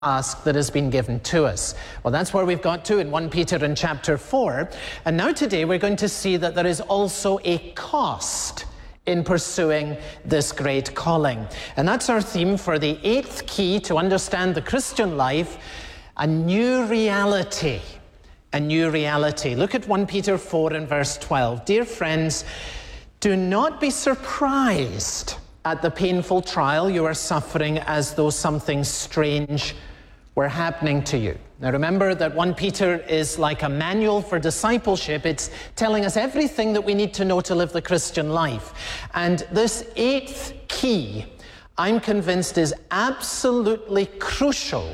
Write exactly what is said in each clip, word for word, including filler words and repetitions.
task that has been given to us. Well, that's where we've got to in First Peter in chapter four. And now today we're going to see that there is also a cost in pursuing this great calling. And that's our theme for the eighth key to understand the Christian life, a new reality. A new reality. Look at First Peter four and verse twelve. Dear friends, do not be surprised at the painful trial you are suffering as though something strange were happening to you. Now remember that First Peter is like a manual for discipleship. It's telling us everything that we need to know to live the Christian life. And this eighth key, I'm convinced, is absolutely crucial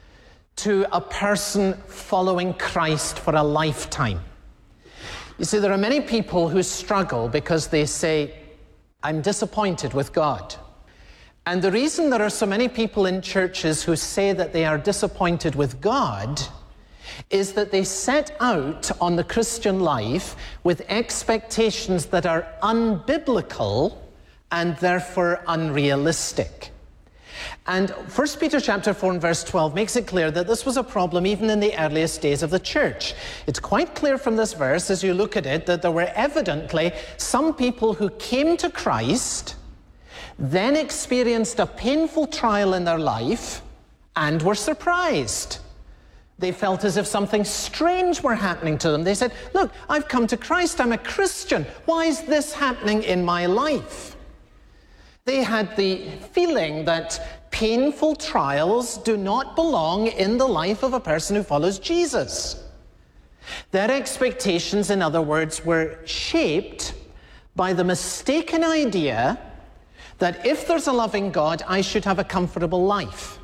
to a person following Christ for a lifetime. You see, there are many people who struggle because they say, I'm disappointed with God. And the reason there are so many people in churches who say that they are disappointed with God is that they set out on the Christian life with expectations that are unbiblical and therefore unrealistic. And First Peter chapter four and verse twelve makes it clear that this was a problem even in the earliest days of the church. It's quite clear from this verse as you look at it that there were evidently some people who came to Christ, then experienced a painful trial in their life, and were surprised. They felt as if something strange were happening to them. They said, look, I've come to Christ, I'm a Christian. Why is this happening in my life? They had the feeling that painful trials do not belong in the life of a person who follows Jesus. Their expectations, in other words, were shaped by the mistaken idea that if there's a loving God, I should have a comfortable life.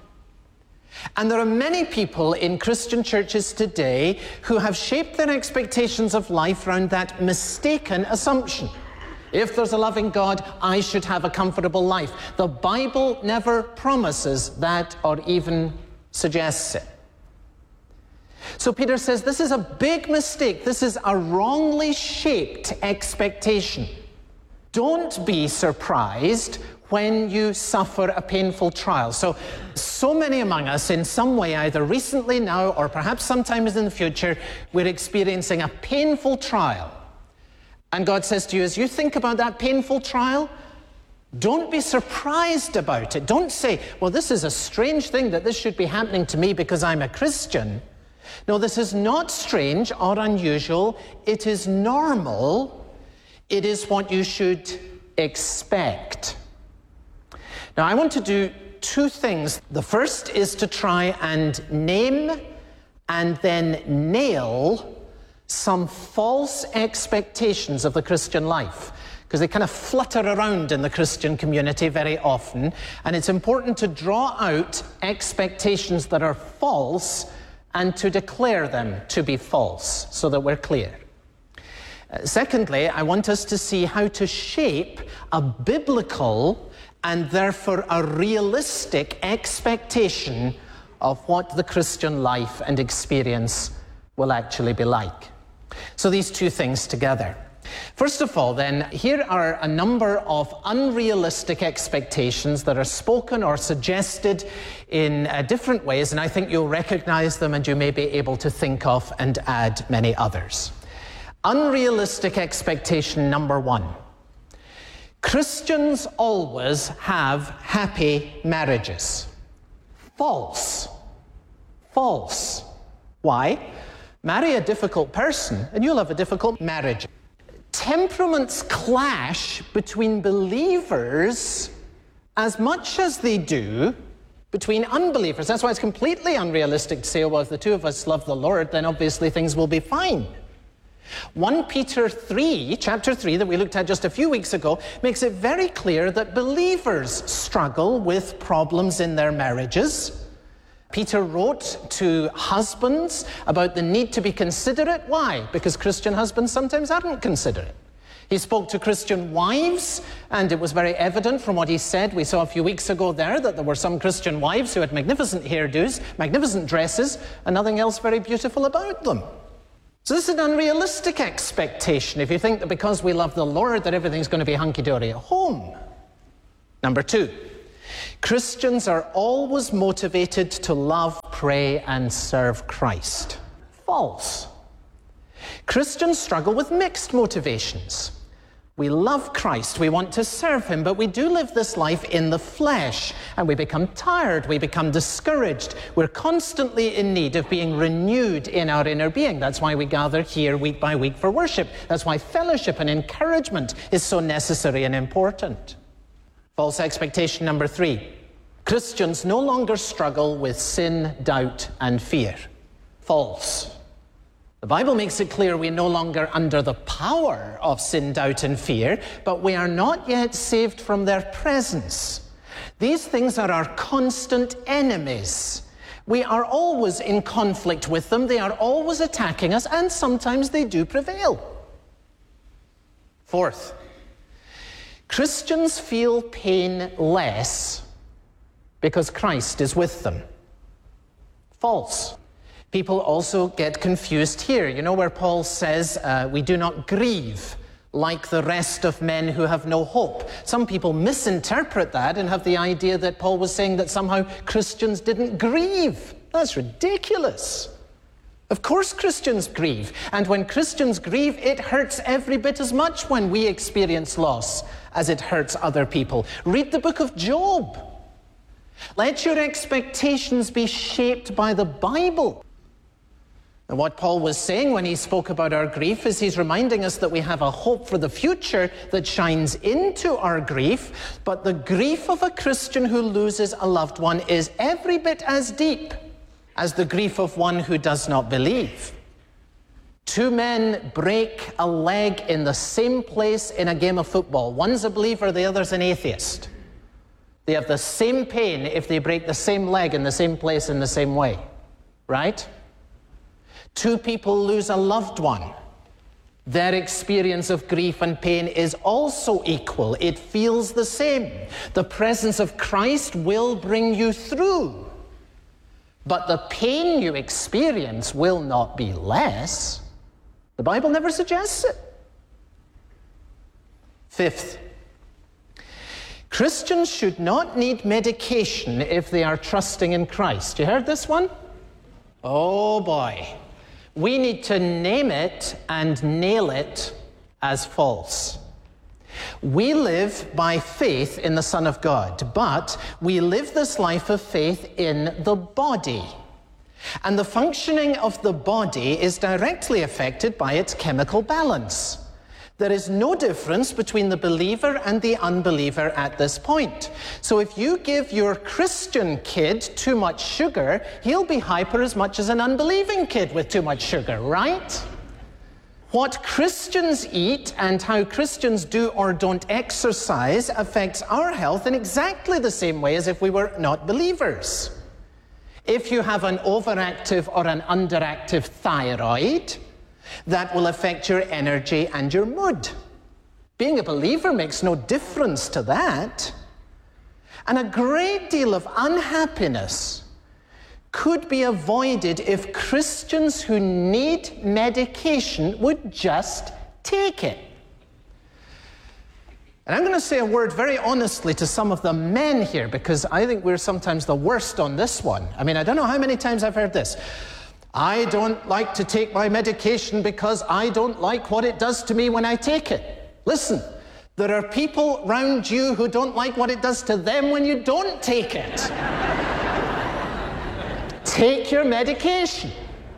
And there are many people in Christian churches today who have shaped their expectations of life around that mistaken assumption. If there's a loving God, I should have a comfortable life. The Bible never promises that or even suggests it. So Peter says this is a big mistake. This is a wrongly shaped expectation. Don't be surprised when you suffer a painful trial. So, so many among us in some way, either recently now or perhaps sometimes in the future, we're experiencing a painful trial. And God says to you, as you think about that painful trial, don't be surprised about it. Don't say, well, this is a strange thing that this should be happening to me because I'm a Christian. No, this is not strange or unusual. It is normal. It is what you should expect. Now, I want to do two things. The first is to try and name and then nail some false expectations of the Christian life, because they kind of flutter around in the Christian community very often, and it's important to draw out expectations that are false and to declare them to be false so that we're clear. Uh, secondly, I want us to see how to shape a biblical and therefore a realistic expectation of what the Christian life and experience will actually be like. So these two things together. First of all, then, here are a number of unrealistic expectations that are spoken or suggested in uh, different ways, and I think you'll recognize them and you may be able to think of and add many others. Unrealistic expectation number one. Christians always have happy marriages. False. False. Why? Marry a difficult person and you'll have a difficult marriage. Temperaments clash between believers as much as they do between unbelievers. That's why it's completely unrealistic to say, oh, well, if the two of us love the Lord, then obviously things will be fine. First Peter three, chapter three, that we looked at just a few weeks ago, makes it very clear that believers struggle with problems in their marriages. Peter wrote to husbands about the need to be considerate. Why? Because Christian husbands sometimes aren't considerate. He spoke to Christian wives, and it was very evident from what he said. We saw a few weeks ago there that there were some Christian wives who had magnificent hairdos, magnificent dresses, and nothing else very beautiful about them. So this is an unrealistic expectation if you think that because we love the Lord that everything's going to be hunky-dory at home. Number two, Christians are always motivated to love, pray, and serve Christ. False. Christians struggle with mixed motivations. We love Christ, we want to serve him, but we do live this life in the flesh, and we become tired, we become discouraged. We're constantly in need of being renewed in our inner being. That's why we gather here week by week for worship. That's why fellowship and encouragement is so necessary and important. False expectation number three. Christians no longer struggle with sin, doubt, and fear. False. The Bible makes it clear we're no longer under the power of sin, doubt, and fear, but we are not yet saved from their presence. These things are our constant enemies. We are always in conflict with them. They are always attacking us, and sometimes they do prevail. Fourth, Christians feel pain less because Christ is with them. False. People also get confused here. You know where Paul says, uh, we do not grieve like the rest of men who have no hope. Some people misinterpret that and have the idea that Paul was saying that somehow Christians didn't grieve. That's ridiculous. Of course Christians grieve. And when Christians grieve, it hurts every bit as much when we experience loss as it hurts other people. Read the book of Job. Let your expectations be shaped by the Bible. And what Paul was saying when he spoke about our grief is he's reminding us that we have a hope for the future that shines into our grief, but the grief of a Christian who loses a loved one is every bit as deep as the grief of one who does not believe. Two men break a leg in the same place in a game of football. One's a believer, the other's an atheist. They have the same pain if they break the same leg in the same place in the same way, right? Two people lose a loved one. Their experience of grief and pain is also equal. It feels the same. The presence of Christ will bring you through. But the pain you experience will not be less. The Bible never suggests it. Fifth, Christians should not need medication if they are trusting in Christ. You heard this one? Oh boy. We need to name it and nail it as false. We live by faith in the Son of God, but we live this life of faith in the body. And the functioning of the body is directly affected by its chemical balance. There is no difference between the believer and the unbeliever at this point. So if you give your Christian kid too much sugar, he'll be hyper as much as an unbelieving kid with too much sugar, right? What Christians eat and how Christians do or don't exercise affects our health in exactly the same way as if we were not believers. If you have an overactive or an underactive thyroid, that will affect your energy and your mood. Being a believer makes no difference to that. And a great deal of unhappiness could be avoided if Christians who need medication would just take it. And I'm going to say a word very honestly to some of the men here, because I think we're sometimes the worst on this one. I mean, I don't know how many times I've heard this. I don't like to take my medication because I don't like what it does to me when I take it. Listen, there are people around you who don't like what it does to them when you don't take it. Take your medication.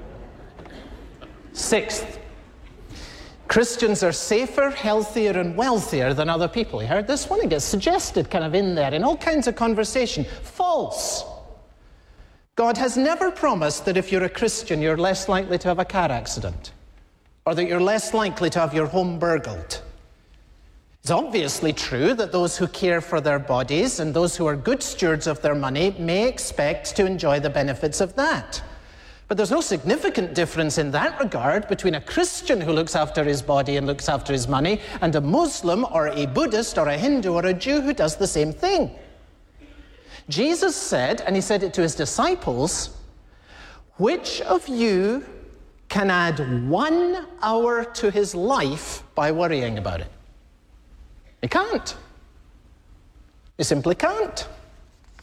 Sixth, Christians are safer, healthier, and wealthier than other people. You heard this one? It gets suggested kind of in there in all kinds of conversation. False. God has never promised that if you're a Christian, you're less likely to have a car accident, or that you're less likely to have your home burgled. It's obviously true that those who care for their bodies and those who are good stewards of their money may expect to enjoy the benefits of that. But there's no significant difference in that regard between a Christian who looks after his body and looks after his money and a Muslim or a Buddhist or a Hindu or a Jew who does the same thing. Jesus said, and he said it to his disciples, which of you can add one hour to his life by worrying about it? You can't. You simply can't.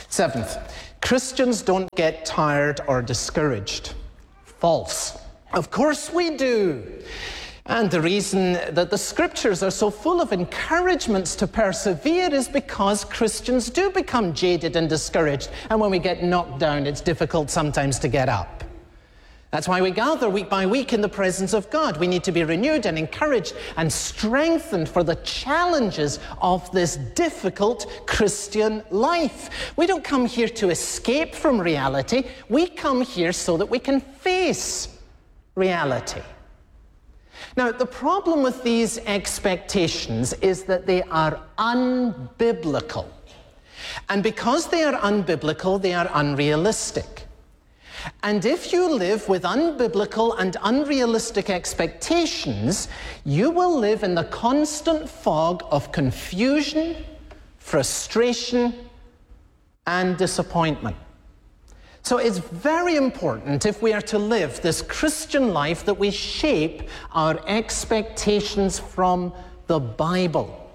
Seventh, Christians don't get tired or discouraged. False. Of course we do. And the reason that the scriptures are so full of encouragements to persevere is because Christians do become jaded and discouraged. And when we get knocked down, it's difficult sometimes to get up. That's why we gather week by week in the presence of God. We need to be renewed and encouraged and strengthened for the challenges of this difficult Christian life. We don't come here to escape from reality. We come here so that we can face reality. Now, the problem with these expectations is that they are unbiblical. And because they are unbiblical, they are unrealistic. And if you live with unbiblical and unrealistic expectations, you will live in the constant fog of confusion, frustration, and disappointment. So it's very important, if we are to live this Christian life, that we shape our expectations from the Bible.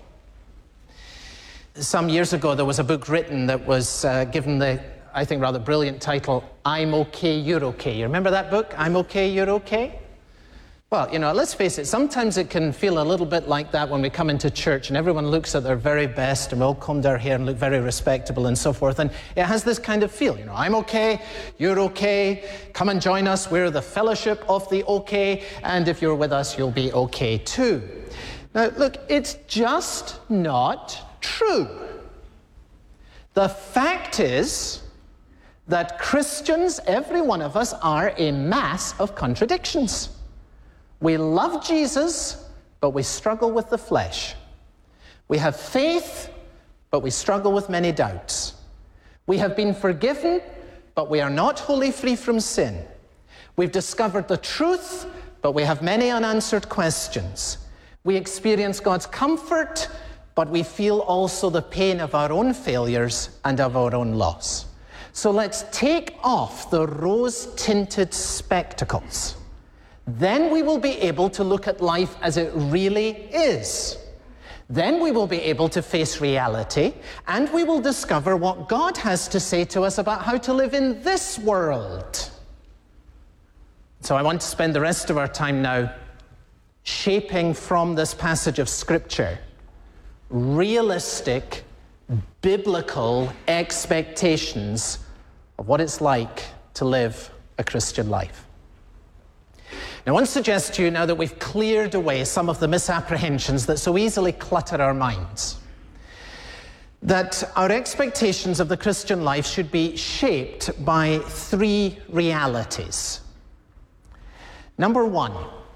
Some years ago, there was a book written that was uh, given the, I think, rather brilliant title, I'm Okay, You're Okay. You remember that book, I'm Okay, You're Okay? Well, you know, let's face it, sometimes it can feel a little bit like that when we come into church and everyone looks at their very best and we all combed our hair and look very respectable and so forth. And it has this kind of feel, you know, I'm okay, you're okay, come and join us, we're the fellowship of the okay, and if you're with us, you'll be okay too. Now, look, it's just not true. The fact is that Christians, every one of us, are a mass of contradictions. We love Jesus, but we struggle with the flesh. We have faith, but we struggle with many doubts. We have been forgiven, but we are not wholly free from sin. We've discovered the truth, but we have many unanswered questions. We experience God's comfort, but we feel also the pain of our own failures and of our own loss. So let's take off the rose-tinted spectacles. Then we will be able to look at life as it really is. Then we will be able to face reality, and we will discover what God has to say to us about how to live in this world. So I want to spend the rest of our time now shaping from this passage of Scripture realistic, biblical expectations of what it's like to live a Christian life. Now, I want to suggest to you, now that we've cleared away some of the misapprehensions that so easily clutter our minds, that our expectations of the Christian life should be shaped by three realities. Number one,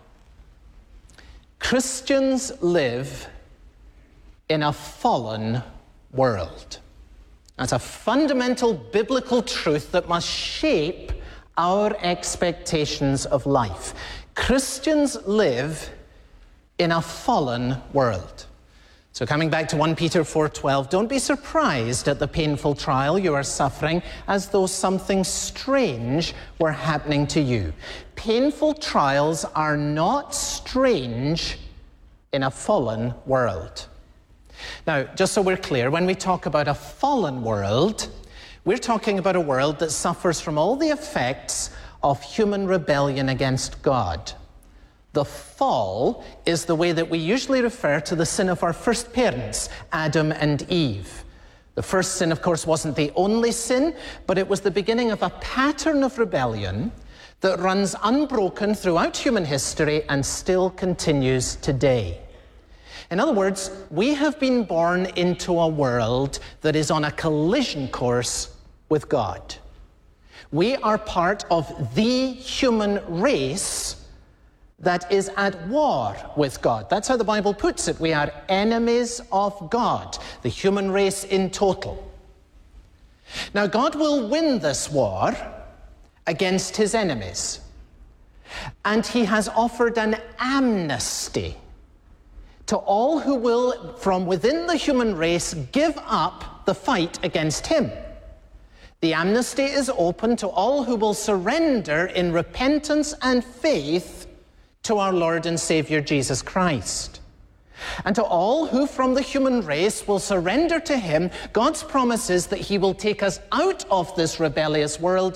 Christians live in a fallen world. That's a fundamental biblical truth that must shape our expectations of life. Christians live in a fallen world. So coming back to First Peter four twelve, don't be surprised at the painful trial you are suffering as though something strange were happening to you. Painful trials are not strange in a fallen world. Now, just so we're clear, when we talk about a fallen world, we're talking about a world that suffers from all the effects of human rebellion against God. The fall is the way that we usually refer to the sin of our first parents, Adam and Eve. The first sin, of course, wasn't the only sin, but it was the beginning of a pattern of rebellion that runs unbroken throughout human history and still continues today. In other words, we have been born into a world that is on a collision course with God. We are part of the human race that is at war with God. That's how the Bible puts it. We are enemies of God, the human race in total. Now, God will win this war against his enemies, and he has offered an amnesty to all who will, from within the human race, give up the fight against him. The amnesty is open to all who will surrender in repentance and faith to our Lord and Savior Jesus Christ. And to all who from the human race will surrender to him, God's promise is that he will take us out of this rebellious world